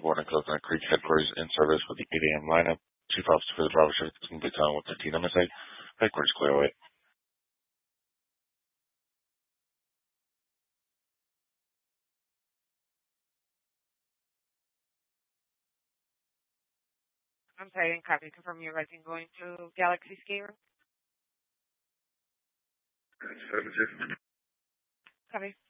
Board and Coconut Creek headquarters in service with the 8 a.m. lineup. Chief Officer for the Bravo shift is going to be telling with 15 MSA. Headquarters clear away. I'm sorry, I didn't copy. Confirm you're rising going to Galaxy Skate Room. Affirmative. Copy.